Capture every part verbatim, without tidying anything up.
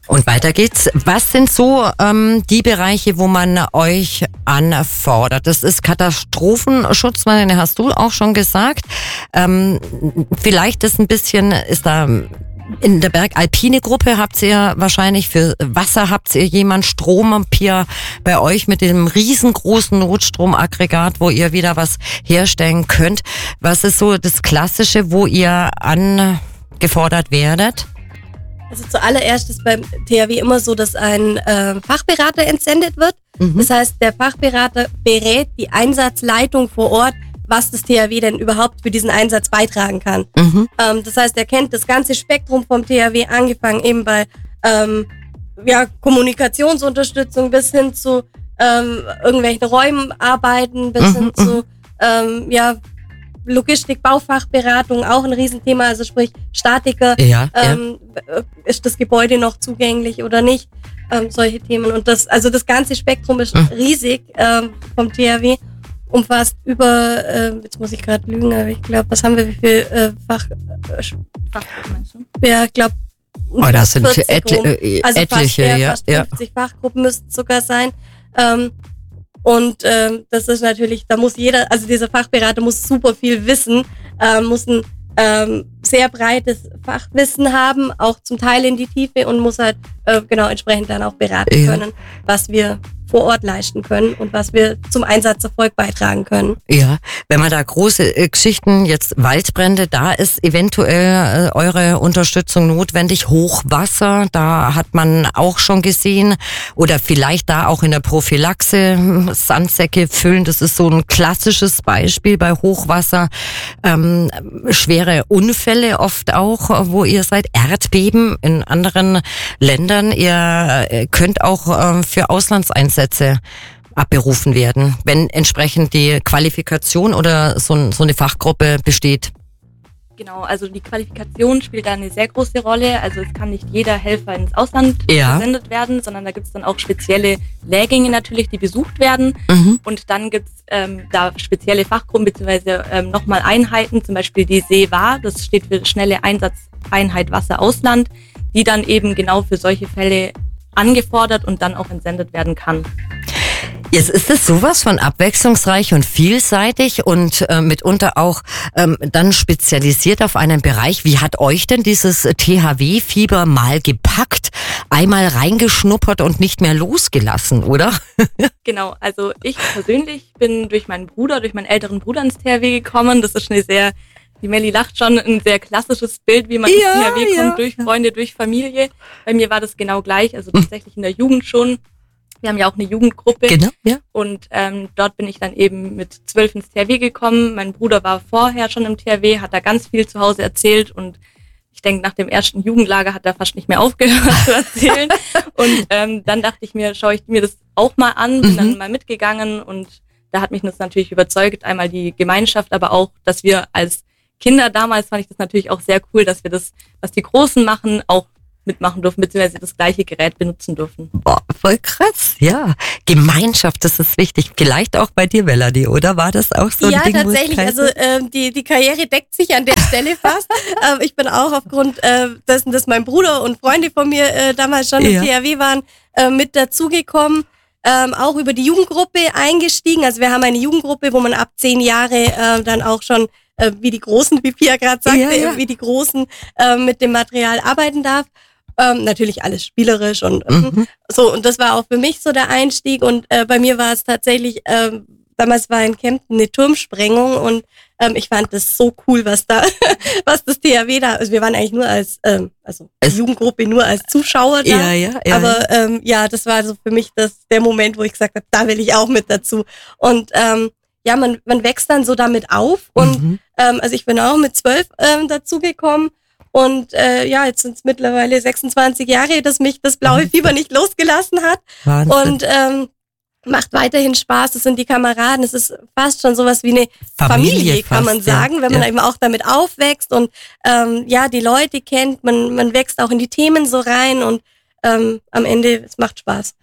Und weiter geht's. Was sind so ähm, die Bereiche, wo man euch anfordert? Das ist Katastrophenschutz, meine, hast du auch schon gesagt. Ähm, vielleicht ist ein bisschen, ist da in der Bergalpine Gruppe habt ihr wahrscheinlich, für Wasser habt ihr jemand, Strom habt ihr bei euch mit dem riesengroßen Notstromaggregat, wo ihr wieder was herstellen könnt. Was ist so das Klassische, wo ihr angefordert werdet? Also zuallererst ist beim T H W immer so, dass ein äh, Fachberater entsendet wird. Mhm. Das heißt, der Fachberater berät die Einsatzleitung vor Ort, was das T H W denn überhaupt für diesen Einsatz beitragen kann. Mhm. Ähm, das heißt, er kennt das ganze Spektrum vom T H W, angefangen eben bei ähm, ja, Kommunikationsunterstützung bis hin zu ähm, irgendwelchen Räumen arbeiten, bis mhm. hin zu ähm, ja, Logistik, Baufachberatung, auch ein Riesenthema, also sprich Statiker, ja, ähm, ja. ist das Gebäude noch zugänglich oder nicht, ähm, solche Themen. Und das, also das ganze Spektrum ist mhm. riesig ähm, vom T H W, umfasst über, äh, jetzt muss ich gerade lügen, aber ich glaube, was haben wir, wie viel äh, Fach, äh, Fachgruppen meinst du? Ja, ich glaube, oh, das sind etli äh, also etliche, fast, ja, fast fünfzig ja. Fachgruppen müssten sogar sein. Ähm, Und ähm, das ist natürlich, da muss jeder, also dieser Fachberater muss super viel wissen, ähm, muss ein ähm, sehr breites Fachwissen haben, auch zum Teil in die Tiefe, und muss halt äh, genau entsprechend dann auch beraten ja. können, was wir vor Ort leisten können und was wir zum Einsatzerfolg beitragen können. Ja, wenn man da große äh, Geschichten, jetzt Waldbrände, da ist eventuell äh, eure Unterstützung notwendig. Hochwasser, da hat man auch schon gesehen, oder vielleicht da auch in der Prophylaxe Sandsäcke füllen, das ist so ein klassisches Beispiel bei Hochwasser. Ähm, schwere Unfälle oft auch, wo ihr seid, Erdbeben in anderen Ländern. Ihr äh, könnt auch äh, für Auslandseinsätze abberufen werden, wenn entsprechend die Qualifikation oder so, so eine Fachgruppe besteht. Genau, also die Qualifikation spielt da eine sehr große Rolle. Also es kann nicht jeder Helfer ins Ausland ja. versendet werden, sondern da gibt es dann auch spezielle Lehrgänge natürlich, die besucht werden. Mhm. Und dann gibt es ähm, da spezielle Fachgruppen bzw. Ähm, nochmal Einheiten, zum Beispiel die S E W A, das steht für Schnelle Einsatzeinheit Wasser Ausland, die dann eben genau für solche Fälle angefordert und dann auch entsendet werden kann. Jetzt ist es sowas von abwechslungsreich und vielseitig und äh, mitunter auch ähm, dann spezialisiert auf einen Bereich. Wie hat euch denn dieses T H W-Fieber mal gepackt, einmal reingeschnuppert und nicht mehr losgelassen, oder? Genau, also ich persönlich bin durch meinen Bruder, durch meinen älteren Bruder ins T H W gekommen. Das ist eine sehr, die Melli lacht schon, ein sehr klassisches Bild, wie man ja, ins T H W ja. kommt, durch Freunde, durch Familie. Bei mir war das genau gleich, also tatsächlich in der Jugend schon. Wir haben ja auch eine Jugendgruppe. Genau, ja. Und ähm, dort bin ich dann eben mit zwölf ins T H W gekommen. Mein Bruder war vorher schon im T H W, hat da ganz viel zu Hause erzählt, und ich denke, nach dem ersten Jugendlager hat er fast nicht mehr aufgehört zu erzählen. Und ähm, dann dachte ich mir, schaue ich mir das auch mal an, bin mhm. dann mal mitgegangen, und da hat mich das natürlich überzeugt. Einmal die Gemeinschaft, aber auch, dass wir als Kinder damals, fand ich das natürlich auch sehr cool, dass wir das, was die Großen machen, auch mitmachen dürfen, beziehungsweise das gleiche Gerät benutzen dürfen. Boah, voll krass, ja. Gemeinschaft, das ist wichtig. Vielleicht auch bei dir, Melanie, oder? War das auch so ein ja, Ding? Ja, tatsächlich. Also ähm, die, die Karriere deckt sich an der Stelle fast. ähm, ich bin auch aufgrund äh, dessen, dass mein Bruder und Freunde von mir äh, damals schon ja. im T H W waren, äh, mit dazugekommen. Ähm, auch über die Jugendgruppe eingestiegen. Also wir haben eine Jugendgruppe, wo man ab zehn Jahre äh, dann auch schon, äh, wie die Großen, wie Pia gerade sagte, ja, ja. wie die Großen äh, mit dem Material arbeiten darf. Ähm, natürlich alles spielerisch und mhm. so, und das war auch für mich so der Einstieg, und äh, bei mir war es tatsächlich, ähm, damals war in Kempten eine Turmsprengung, und ähm, ich fand das so cool, was da, was das T H W da, also wir waren eigentlich nur als, ähm, also die Jugendgruppe nur als Zuschauer da, ja, ja, ja, aber ähm, ja, das war so für mich das der Moment, wo ich gesagt habe, da will ich auch mit dazu, und ähm, ja, man man wächst dann so damit auf, und mhm. ähm, also ich bin auch mit zwölf ähm, dazugekommen. Und äh, ja, jetzt sind es mittlerweile sechsundzwanzig Jahre, dass mich das blaue Fieber nicht losgelassen hat. Wahnsinn. Und ähm, macht weiterhin Spaß. Es sind die Kameraden. Es ist fast schon sowas wie eine Familie, Familie, kann fast, man sagen, ja. wenn man ja. eben auch damit aufwächst und ähm, ja, die Leute kennt. Man, man wächst auch in die Themen so rein, und ähm, am Ende, es macht Spaß.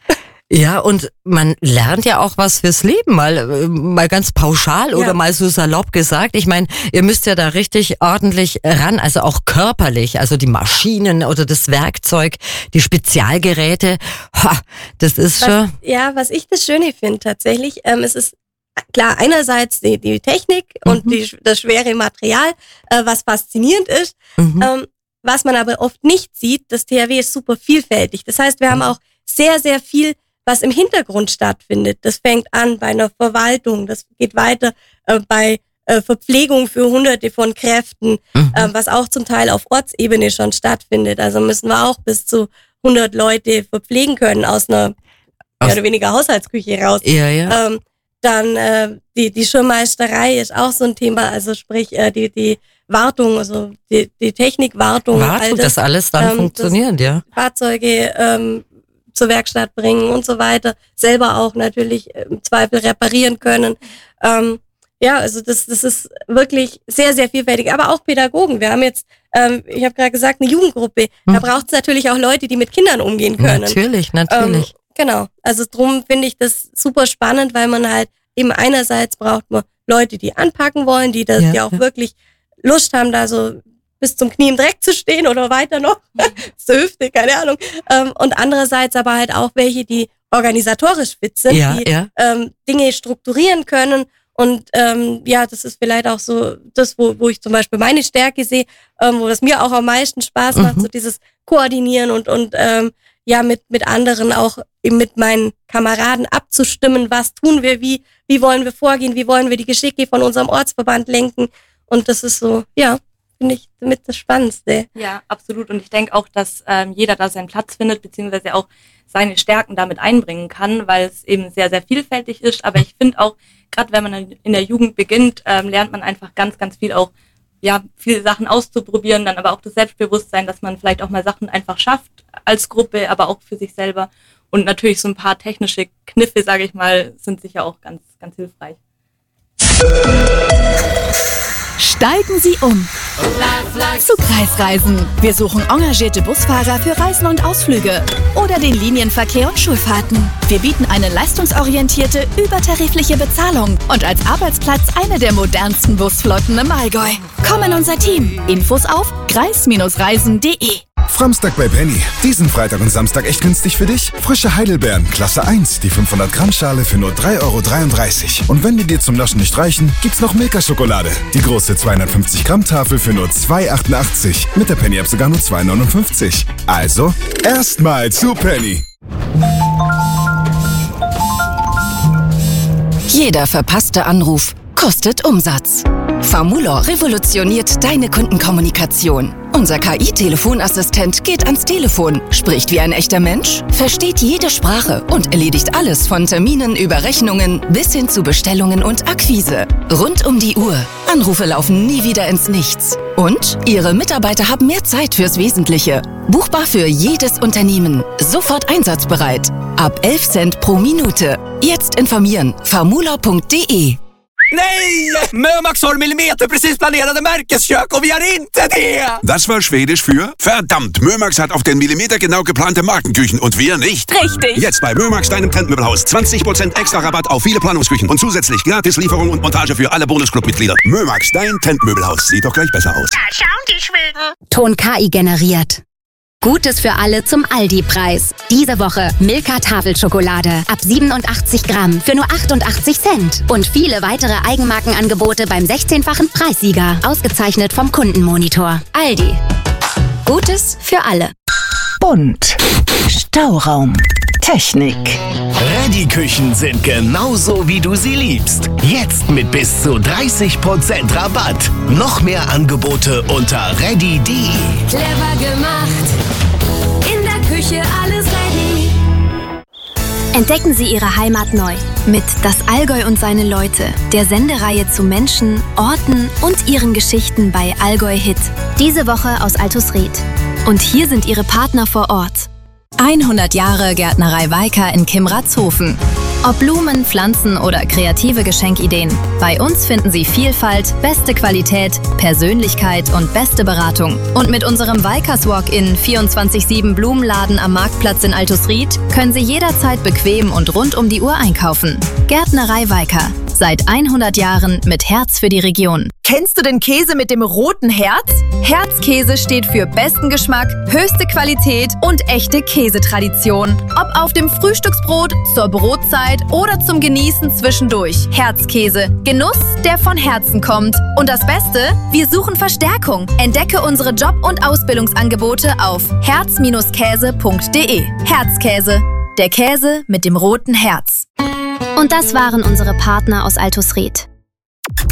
Ja, und man lernt ja auch was fürs Leben, mal, mal ganz pauschal oder ja. mal so salopp gesagt. Ich meine, ihr müsst ja da richtig ordentlich ran, also auch körperlich, also die Maschinen oder das Werkzeug, die Spezialgeräte. Ha, das ist was, schon... Ja, was ich das Schöne finde tatsächlich, ähm, es ist klar einerseits die, die Technik mhm. und die, das schwere Material, äh, was faszinierend ist. Mhm. Ähm, was man aber oft nicht sieht, das T H W ist super vielfältig. Das heißt, wir haben auch sehr, sehr viel, was im Hintergrund stattfindet. Das fängt an bei einer Verwaltung, das geht weiter äh, bei äh, Verpflegung für hunderte von Kräften, mhm. äh, was auch zum Teil auf Ortsebene schon stattfindet. Also müssen wir auch bis zu hundert Leute verpflegen können aus einer aus mehr oder weniger Haushaltsküche raus. Ja, ja. Ähm, dann äh, die, die Schirmmeisterei ist auch so ein Thema, also sprich äh, die, die Wartung, also die, die Technikwartung. Wartung, all das, das alles dann ähm, funktioniert, ja. Fahrzeuge ähm, zur Werkstatt bringen und so weiter. Selber auch natürlich im Zweifel reparieren können. Ähm, ja, also das, das ist wirklich sehr, sehr vielfältig. Aber auch Pädagogen. Wir haben jetzt, ähm, ich habe gerade gesagt, eine Jugendgruppe. Hm. Da braucht es natürlich auch Leute, die mit Kindern umgehen können. Natürlich, natürlich. Ähm, genau. Also drum finde ich das super spannend, weil man halt eben einerseits braucht man Leute, die anpacken wollen, die das, ja, die auch ja. wirklich Lust haben, da so bis zum Knie im Dreck zu stehen oder weiter noch, zur Hüfte, keine Ahnung. Ähm, und andererseits aber halt auch welche, die organisatorisch fit sind, ja, die ja. Ähm, Dinge strukturieren können. Und ähm, ja, das ist vielleicht auch so das, wo, wo ich zum Beispiel meine Stärke sehe, ähm, wo das mir auch am meisten Spaß macht, mhm. so dieses Koordinieren und und ähm, ja mit mit anderen auch eben mit meinen Kameraden abzustimmen, was tun wir, wie wie wollen wir vorgehen, wie wollen wir die Geschicke von unserem Ortsverband lenken. Und das ist so, ja, finde ich mit das Spannendste. Ja, absolut. Und ich denke auch, dass ähm, jeder da seinen Platz findet, beziehungsweise auch seine Stärken damit einbringen kann, weil es eben sehr, sehr vielfältig ist. Aber ich finde auch, gerade wenn man in der Jugend beginnt, ähm, lernt man einfach ganz, ganz viel auch, ja, viele Sachen auszuprobieren, dann aber auch das Selbstbewusstsein, dass man vielleicht auch mal Sachen einfach schafft als Gruppe, aber auch für sich selber. Und natürlich so ein paar technische Kniffe, sage ich mal, sind sicher auch ganz, ganz hilfreich. Steigen Sie um zu Kreisreisen. Wir suchen engagierte Busfahrer für Reisen und Ausflüge oder den Linienverkehr und Schulfahrten. Wir bieten eine leistungsorientierte, übertarifliche Bezahlung und als Arbeitsplatz eine der modernsten Busflotten im Allgäu. Komm in unser Team. Infos auf kreis Reisen punkt de. Framstag bei Penny. Diesen Freitag und Samstag echt günstig für dich? Frische Heidelbeeren, Klasse eins, die fünfhundert Gramm Schale für nur drei Euro dreiunddreißig. Und wenn die dir zum Naschen nicht reichen, gibt's noch Milka-Schokolade. Die große zweihundertfünfzig Gramm Tafel für nur zwei Euro achtundachtzig. Mit der Penny-App sogar nur zwei Euro neunundfünfzig. Also, erstmal zu Penny. Jeder verpasste Anruf kostet Umsatz. Famulor revolutioniert deine Kundenkommunikation. Unser K I-Telefonassistent geht ans Telefon, spricht wie ein echter Mensch, versteht jede Sprache und erledigt alles von Terminen über Rechnungen bis hin zu Bestellungen und Akquise. Rund um die Uhr. Anrufe laufen nie wieder ins Nichts. Und Ihre Mitarbeiter haben mehr Zeit fürs Wesentliche. Buchbar für jedes Unternehmen. Sofort einsatzbereit. Ab elf Cent pro Minute. Jetzt informieren. famulor punkt de. Nej! Mömax har millimeterprecis planerade Märkeskök och vi har inte det! Das war Schwedisch für verdammt, Mömax hat auf den Millimeter genau geplante Markenküchen und wir nicht. Richtig. Jetzt bei Mömax, deinem Trendmöbelhaus. zwanzig Prozent extra Rabatt auf viele Planungsküchen und zusätzlich gratis Lieferung und Montage für alle Bonusclub-Mitglieder. Mömax, dein Trendmöbelhaus. Sieht doch gleich besser aus. Da schauen die Schweden. Ton K I generiert. Gutes für alle zum Aldi-Preis. Diese Woche Milka Tafelschokolade ab siebenundachtzig Gramm für nur achtundachtzig Cent. Und viele weitere Eigenmarkenangebote beim sechzehnfachen Preissieger. Ausgezeichnet vom Kundenmonitor. Aldi. Gutes für alle. Bunt. Stauraum. Technik. Ready-Küchen sind genauso, wie du sie liebst. Jetzt mit bis zu dreißig Prozent Rabatt. Noch mehr Angebote unter ready punkt de. Clever gemacht. In der Küche alles ready. Entdecken Sie Ihre Heimat neu mit Das Allgäu und seine Leute, der Sendereihe zu Menschen, Orten und ihren Geschichten bei Allgäu Hit. Diese Woche aus Altusried. Und hier sind Ihre Partner vor Ort. hundert Jahre Gärtnerei Walker in Kimratzhofen. Ob Blumen, Pflanzen oder kreative Geschenkideen, bei uns finden Sie Vielfalt, beste Qualität, Persönlichkeit und beste Beratung. Und mit unserem Weikers Walk-in vierundzwanzig sieben Blumenladen am Marktplatz in Altusried können Sie jederzeit bequem und rund um die Uhr einkaufen. Gärtnerei Weiker. Seit hundert Jahren mit Herz für die Region. Kennst du den Käse mit dem roten Herz? Herzkäse steht für besten Geschmack, höchste Qualität und echte Käsetradition. Ob auf dem Frühstücksbrot, zur Brotzeit oder zum Genießen zwischendurch. Herzkäse. Genuss, der von Herzen kommt. Und das Beste? Wir suchen Verstärkung. Entdecke unsere Job- und Ausbildungsangebote auf herz käse punkt de. Herzkäse. Der Käse mit dem roten Herz. Und das waren unsere Partner aus Altusried.